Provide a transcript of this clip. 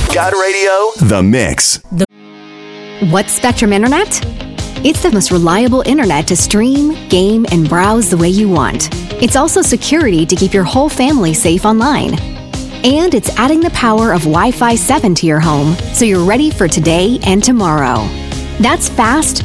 God Radio, The Mix. What's Spectrum Internet? It's the most reliable internet to stream, game, and browse the way you want. It's also security to keep your whole family safe online. And it's adding the power of Wi-Fi 7 to your home so you're ready for today and tomorrow. That's fast,